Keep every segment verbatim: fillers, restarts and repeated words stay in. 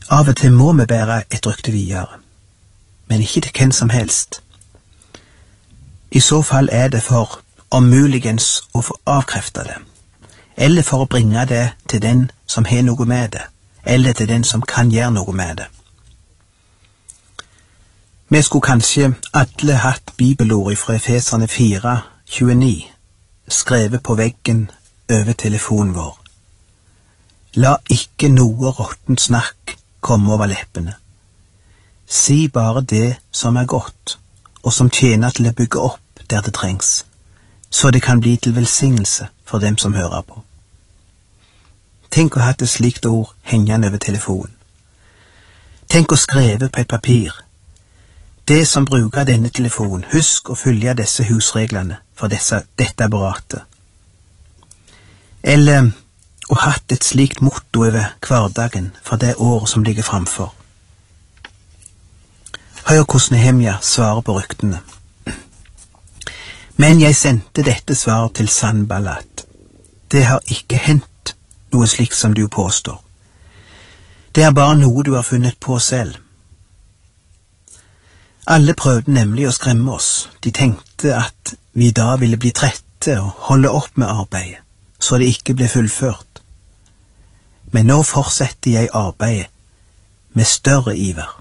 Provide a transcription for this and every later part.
Av og til må vi bære et rykte videre, men ikke til hvem som helst. I så fall er det for om muligens å få avkrefte det, eller for å bringe det til den som har noe med det, eller til den som kan gjøre noe med det. Vi skulle kanskje alle hatt bibelord fra Efeserne fire tjueni skrevet på veggen over telefonen vår. La ikke noe råttent snakk komme over leppene. Si bare det som er godt, og som tjener til å bygge opp der det trengs, så det kan bli til velsignelse for dem som hører på. Tenk å ha et slikt ord hengende over telefonen. Tenk å skrive på et papir. Det som bruker denne telefonen, husk å følge disse husreglene for disse, dette apparatet. Eller å ha et slikt motto over hverdagen for det året som ligger framfor. Hør hvordan Nehemja svarer på ryktene. Men jeg sendte dette svaret til Sanballat. Det har ikke hendt noe slikt som du påstår. Det er bare noe du har funnet på selv. Alle prøvde nemlig å skremme oss. De tenkte at vi da ville bli trette og holde opp med arbeidet, så det ikke ble fullført. Men nå fortsetter jeg arbeidet med større iver.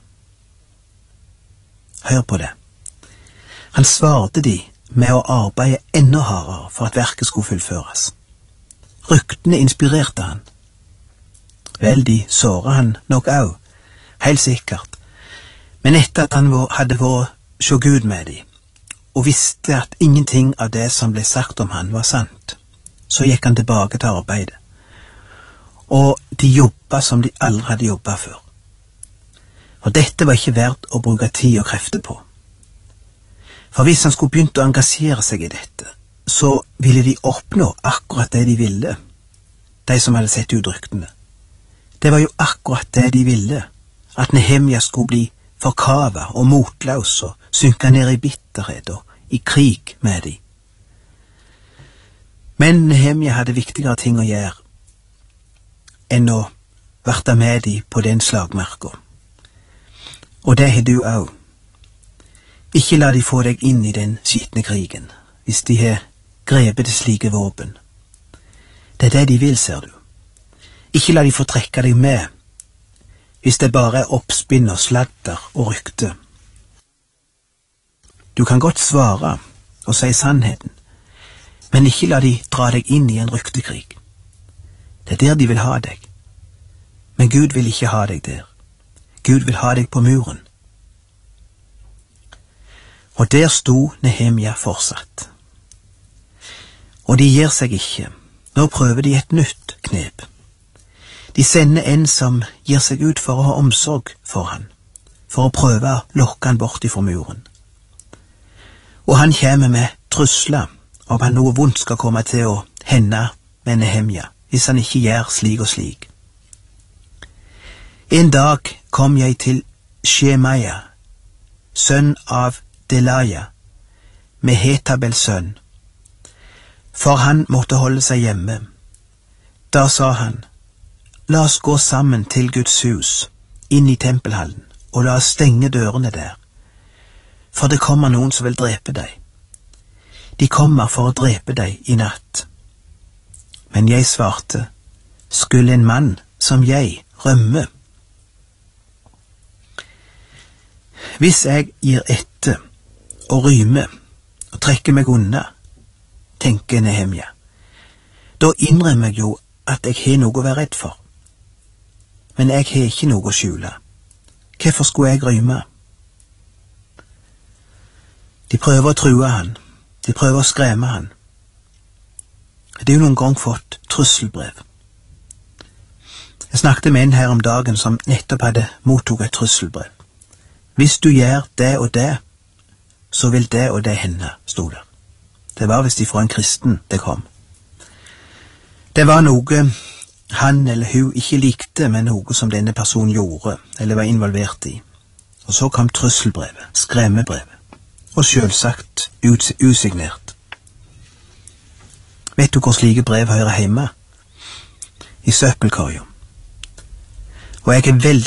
Hør på det. Han svarte de med å arbeide enda hardere for at verket skulle fullføres. Ryktene inspirerte han. Vel, de såret han nok også, helt sikkert. Men etter at han hadde vært så Gud med dem, og visste at ingenting av det som ble sagt om han var sant, så gikk han tilbake til arbeidet. Og de jobbet som de aldri hadde jobbet før. Og dette var ikke verdt å bruke tid og krefter på. For hvis han skulle begynt å engasjere seg i dette, så ville de oppnå akkurat det de ville, de som hadde sett ut ryktene. Det var jo akkurat det de ville, at Nehemja skulle bli forkavet og motløs og synke ned i bitterhet og i krig med dem. Men Nehemja hadde viktigere ting å gjøre enn å varte med dem på den slagmarka. Og det har du også. Ikke la de få deg inn i den skitne krigen, hvis de har grepet til slike våpen. Det er det de vil, ser du. Ikke la de få trekke deg med, hvis det bare er oppspinn og sladder og rykte. Du kan godt svare og si sannheten, men ikke la de dra deg inn i en ryktekrig. Det er der de vil ha deg. Men Gud vil ikke ha deg der. Gud vil ha deg på muren. Og der sto Nehemja fortsatt. Og de gir seg ikke. Nå prøver de et nytt knep. De sender en som gir seg ut for å ha omsorg for han, for å prøve å lokke han bort ifra muren. Og han kommer med trusler om at noe vondt skal komme til å hende med Nehemja, hvis han ikke gjør slik og slik. En dag kom jeg til Shemaia, sønn av Delaja, med Hetabels sønn, for han måtte holde seg hjemme. Da sa han, la oss gå sammen til Guds hus, inn i tempelhallen, og la oss stenge dørene der, for det kommer noen som vil drepe deg. De kommer for å drepe deg i natt. Men jeg svarte, skulle en mann som jeg rømme? Hvis jeg gir etter og rymer og trekker meg unna, tenker Nehemja, da innrømmer jeg jo at jeg har noe å være redd for. Men jeg har ikke noe å skjule. Hvorfor skulle jeg ryme? De prøver å true han. De prøver å skremme han. Det er jo noen gang fått trusselbrev. Jeg snakket med en her om dagen som nettopp hadde mottog et trusselbrev. Hvis du gjør det og det, så vil det og det hende, stod der. Det var visst ifra en kristen det kom. Det var noe han eller hun ikke likte, men noe som denne personen gjorde, eller var involvert i. Og så kom trusselbrevet, skremmebrevet, og selvsagt usignert. Vet du hvor slike brev hører hjemme? I søppelkorgen. Og jeg er veldig